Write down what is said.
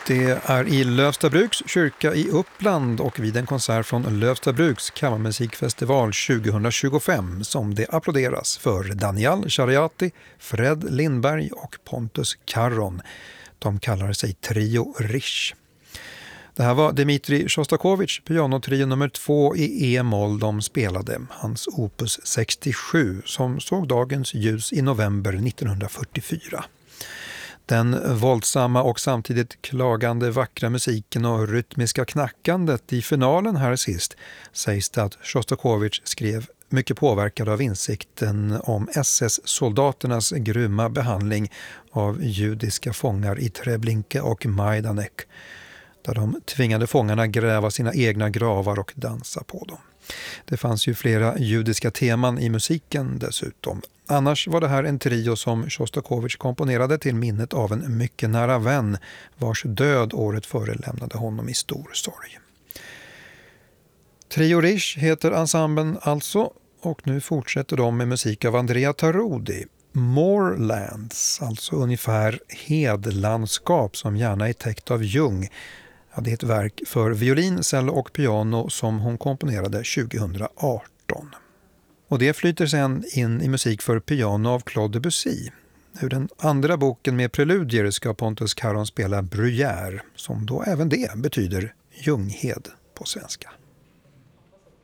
Det är i Lövstabruks kyrka i Uppland och vid en konsert från Lövstabruks kammarmusikfestival 2025 som det applåderas för Daniel Chariati, Fred Lindberg och Pontus Karron. De kallar sig Trio Rish. Det här var Dmitrij Sjostakovitj, pianotrio nummer 2 i E-moll de spelade, hans opus 67 som såg dagens ljus i november 1944. Den våldsamma och samtidigt klagande vackra musiken och rytmiska knackandet i finalen här sist sägs det att Sjostakovitj skrev mycket påverkad av insikten om SS-soldaternas grymma behandling av judiska fångar i Treblinka och Majdanek, där de tvingade fångarna gräva sina egna gravar och dansa på dem. Det fanns ju flera judiska teman i musiken dessutom. Annars var det här en trio som Sjostakovitj komponerade till minnet av en mycket nära vän vars död året före lämnade honom i stor sorg. Trio Rish heter ensemblen alltså, och nu fortsätter de med musik av Andrea Tarodi. Moorlands, alltså ungefär hedlandskap som gärna är täckt av ljung. Ja, det är ett verk för violin, cello och piano som hon komponerade 2018. Och det flyter sedan in i musik för piano av Claude Debussy. Ur den andra boken med preludier ska Pontus Karron spela Bruyère, som då även det betyder ljunghed på svenska.